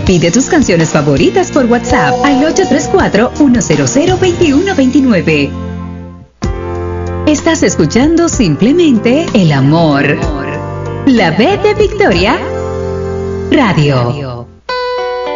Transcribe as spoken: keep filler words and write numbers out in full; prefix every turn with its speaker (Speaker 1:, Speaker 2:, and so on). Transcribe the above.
Speaker 1: Pide tus canciones favoritas por WhatsApp al ocho tres cuatro, uno cero cero, dos uno dos nueve. Estás escuchando simplemente el amor. La B de Victoria Radio.